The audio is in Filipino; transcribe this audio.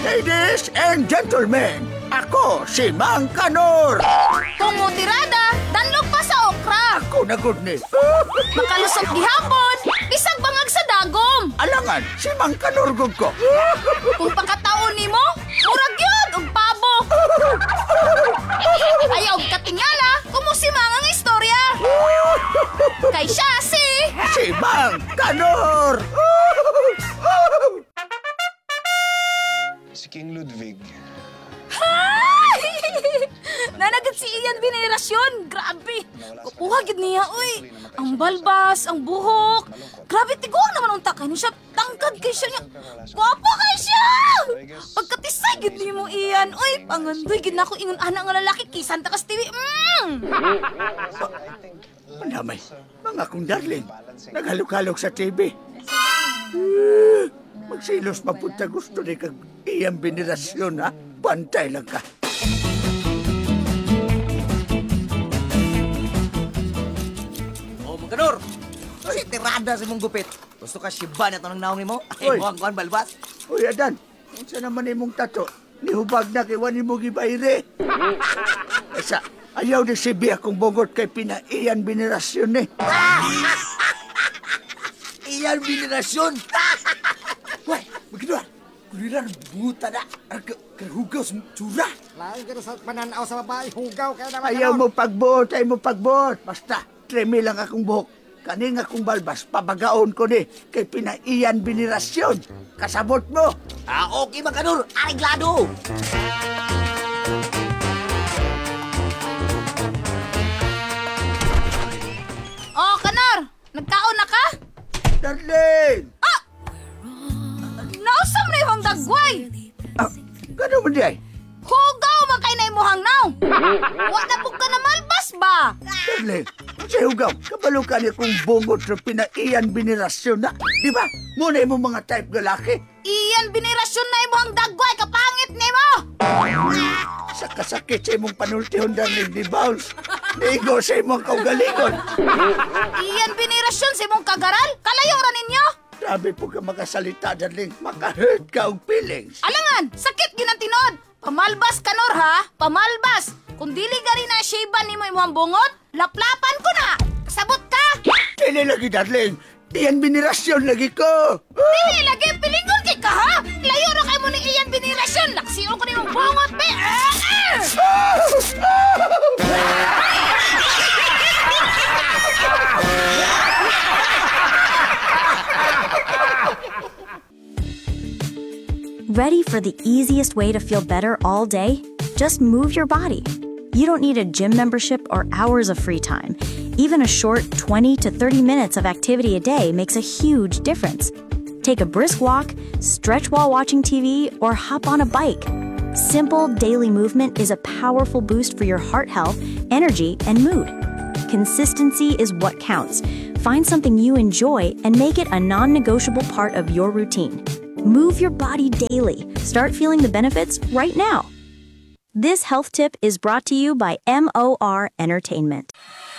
Ladies and gentlemen, ako si Mang Kanor. Tungutirada, danlog pa sa okra. Ako na good ni. Makalusot gihapon, bisag bangag sa dagom. Alangan, si Mang Kanor gud ko. Kung pagkataon nimo, murag yun og pabo. Ayaw og katingala, kumusimang ang istorya. Kay siya Si Mang Kanor. Si King Ludwig. Nanagad si Ian Venerasyon. Grabe. Kukuha gid niya, uy. Ang balbas, ang buhok. Grabe, tiguang naman ang takay. Siya, tangkad kay siya niya. Guwapo kay siya! Pagkatisay gid ni mo, Ian. Uy, pangandoy gid na ako ingon anak nga lalaki. Kisan takas TV. Manamay, mga kong darling. Naghalok-halok sa TV. Magsilos mapunta gusto ni kag iyang venerasyon, ha? Bantay lang ka. Oh, Magkanor! Si tirada sa mong gupit. Gusto ka shiba na ito ng naong mo? Oy. Ay, buwang balbas. Uy, Adan, unsa naman imong tato? Nihubag na kay wani mo gibayre. Esa, ayaw ni Sibi akong bogot kay pinaiyan venerasyon eh. Iyan binirasyon! Wai, Magkanor! Kuliran, buta na. Kahugaw sa tsura. Lain ka na sa pananaw sa babae, hugaw kaya naman. Ayaw mo pagbuot, ayaw mo pagbuot. Basta, tremi lang akong buhok. Kaning akong balbas, pabagaon ko ni kay pinaiyan venerasyon. Kasabot mo. Okay, Magkanor! Areglado! Oh, Kanor! Nagkaon na ka? Darling! Nausam na yung dagway! Ah, gano'n mo di ay? Hugaw man kay na imuhang naw! Wala po ka na malbas ba? Darling, sa hugaw, kabalo ka niya kung bungot sa pinaiyan venerasyon na. Di ba? Muna mo mga type lalaki. Iyan binirasyon na imuhang dagway, kapangit ni mo! Sa kasakit sa imong panultihon, darling, di bounce. Nigo sa imong kaugalingon. Iyan binirasyon sa imong kagaral, kalayo ra ninyo! Grabe po ka makasalita, darling. Maka-hurt ka og feelings. Alangan, sakit ginantinod! Pamalbas, Kanor, ha? Pamalbas! Kung dili gari na shiba ni mo imuhang bungot, laplapan ko na! Sabot ka! Dili lagi, darling. Iyan venerasyon lagi ko. Dili lagi, pilingon kay ka, ha? Layo ra kay mo ni iyan binirasyon, laksiyon ko ni mong bungot, be! Ready for the easiest way to feel better all day? Just move your body. You don't need a gym membership or hours of free time. Even a short 20 to 30 minutes of activity a day makes a huge difference. Take a brisk walk, stretch while watching TV, or hop on a bike. Simple daily movement is a powerful boost for your heart health, energy, and mood. Consistency is what counts. Find something you enjoy and make it a non-negotiable part of your routine. Move your body daily. Start feeling the benefits right now. This health tip is brought to you by MOR Entertainment.